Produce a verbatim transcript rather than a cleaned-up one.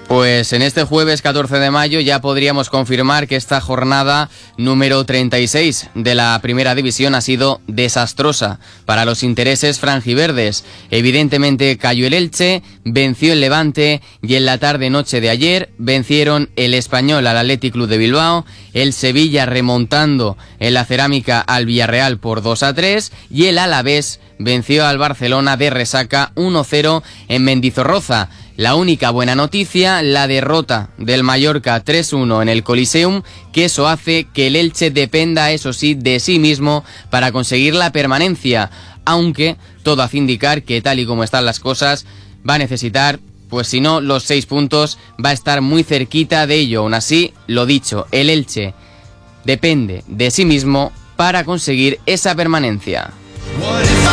Pues en este jueves catorce de mayo ya podríamos confirmar que esta jornada número treinta y seis de la Primera División ha sido desastrosa para los intereses franjiverdes. Evidentemente cayó el Elche, venció el Levante y en la tarde-noche de ayer vencieron el Español al Athletic Club de Bilbao, el Sevilla remontando en la Cerámica al Villarreal por dos a tres y el Alavés venció al Barcelona de resaca uno cero en Mendizorroza. La única buena noticia, la derrota del Mallorca tres uno en el Coliseum, que eso hace que el Elche dependa, eso sí, de sí mismo para conseguir la permanencia, aunque todo hace indicar que tal y como están las cosas va a necesitar, pues si no, los seis puntos, va a estar muy cerquita de ello. Aún así, lo dicho, el Elche depende de sí mismo para conseguir esa permanencia. What if I